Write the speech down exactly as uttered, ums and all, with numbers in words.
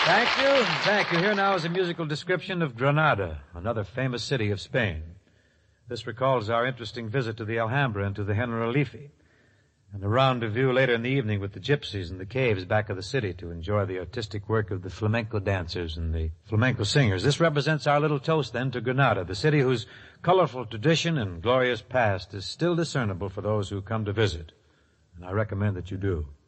Thank you. Thank you. Here now is a musical description of Granada, another famous city of Spain. This recalls our interesting visit to the Alhambra and to the Generalife, and a rendezvous later in the evening with the gypsies in the caves back of the city to enjoy the artistic work of the flamenco dancers and the flamenco singers. This represents our little toast, then, to Granada, the city whose colorful tradition and glorious past is still discernible for those who come to visit. And I recommend that you do.